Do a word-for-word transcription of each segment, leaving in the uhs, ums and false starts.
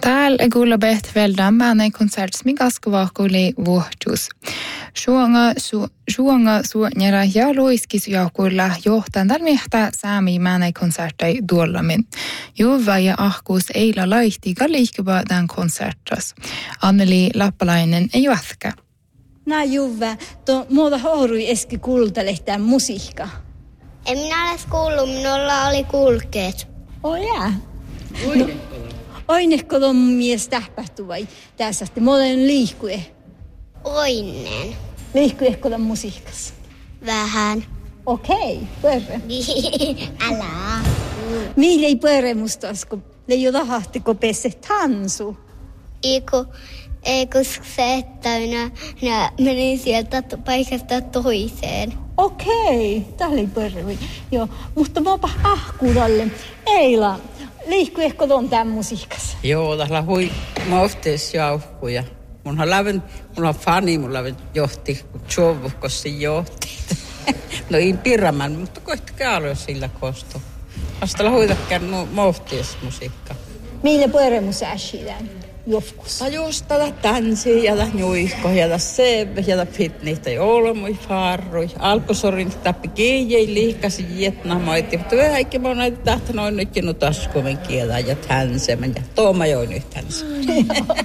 Täällä kuulla bet velda määnä konsertsmi kaskavaakuli vuohtus. Suonga su suonga suonjara ja loiskis jaukuilla johtan talmihta saami määnä konserttai duollamin. Juva ja ahkuus eila laihtiga liikkuva tämän konsertras. Anneli Lappalainen ei jatka. Nää Juva, to muuta hourui eski kuultalehtään musiikka. En minä ole kuullut, minulla oli kulkeet. Oh jää. No, oinekko on mun mielestä tähpähtu vai tässä? Mulla on liikkue. Oinen. Liikkuehko on musiikassa? Vähän. Okei, pörre. Älä. Mihin ei pörre musta osko? Ne jo tahahtiko pesse tansu? Eiku, eiku se, että minä, minä menin sieltä paikasta toiseen. Okei, tää oli pörre. Joo, mutta mä opa ahkuudalle. Eila, liikkuehko on tämän musiikassa? Joo, täällä hui moftees jauhkuja. Munhan läven, mulla on fani, mulla läven johti, kun Tjovukossa johti. No ei pirraman, mutta koittakaa aloja sillä kosto. Vastalla huitakään no, moftees musiikka. Mille pörremus ässidään? Jofkus. Ta just tätä tanssiä, tätä nuihkoja, tätä sebe, tätä fitnistä, joulumui farrui. Alkosorin tappi kiijei liikasi Vietnamoiti, mutta vähäikki mä oon näitä tähtä noin nyt jännu taskuven kielää ja tänsemän ja tuoma join nyt tänsemän.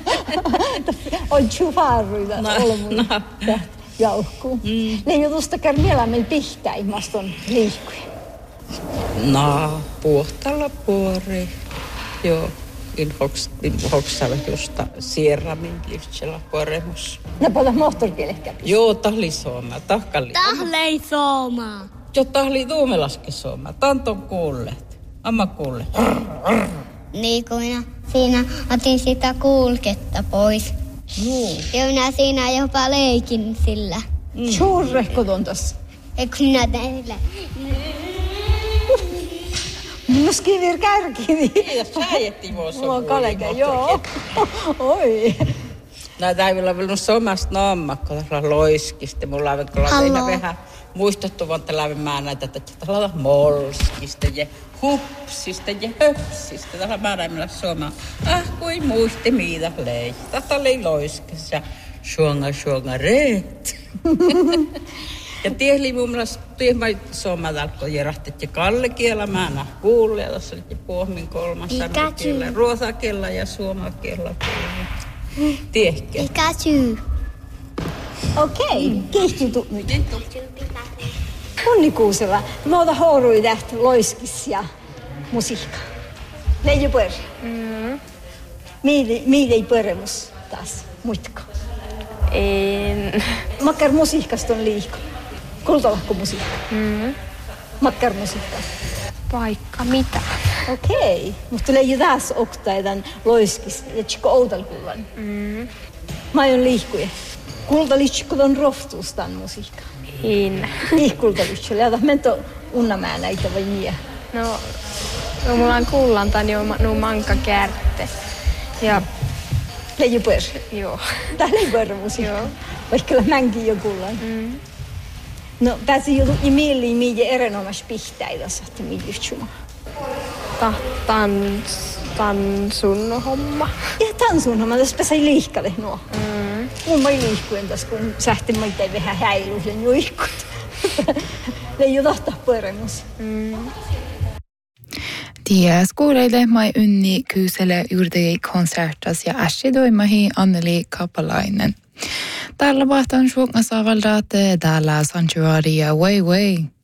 On tju farruida olmuja tähtä jauhkuu. Ne jutusta käy mielämmin pihtäi, maston liikkuja. No, puhtalla puori, joo. In hoksalla justa sierramin lihtsellä koremus. Ne paljon moottorkielekkä. Joo, tahli sooma, tahkali. Tahlei sooma. Joo, tahli tuumelaski sooma. Tanto kuullet. Amma kuullet. Niin kuin minä siinä otin sitä kulketta pois. Joo. Ja minä siinä jopa leikin sillä. Mm. Suurrehko on tossa. Eikö minä tein sillä? Muskin vir kärkivi. Ja säijetti vuossa. Mulla on kaleke, joo. Oi. Näitä ei vielä ollut somasta naammakko, tässä loiskista. Mulla on vielä vähän muistettu, että lävin mä näitä, että tällä on molskista ja hupsista ja höpsistä. Tällä mä näin millä soma. Ah, kuin muisti mitä lei. Tätä oli loiskissa. Suonga, suonga, reet. Ja tiehli mun mielestä tiehmai somat alkoi järahtet ja Kalle kielä mä näin kuulle. Ja tässä oli puohmin kolmas kielä, ruosakielä ja suomakielä. Tiehkä. Pikachu. Okei, mm. Kihtyy nyt. Onni Kuusela, mä otan hourui tähtä loiskis ja musiikka. Leiju pörre. Mm. Mihin ei pörremus taas, muitko? En. Makkar musiikasta on liiko. Kultalahko musiikka? Mm. Makkar musiikka. Vaikka mitä. Okei, mutta leiju taas oktaidan loiskis ja tsikko outalkullan. Mm. Mä oon liikkuja. Kultalitsikko on rohtuus tämän musiikka. En. Ei kultalitsikko. Lähdä mento unnamään näitä vai mie? No, no mulla on kullantan jo nu manka kärtte. Ja leiju pörre. Joo. Tää leiju pörre musiikka. Joo. Vaikka mänkin jo kullan. Mm. No, pääsi jo i mieliin mihin erinomas pihtäitä saatte miljyhtsuma. Ta tans, tansun homma. Ja tansun homma, tässä pääsi liikkalle nuo. Mm. Mun mä liikkuen tässä, kun sähti mä itse vähän häiluisen juikkut. Leiju tahtaa pörremus. Mm. Ties kuuleille mai Unni Kyysele juuri konsertas ja ässi doimahi Anneli Kapalainen. Täällä vahtaan suokna saavaldaat täällä Sanctuary ja Way Way.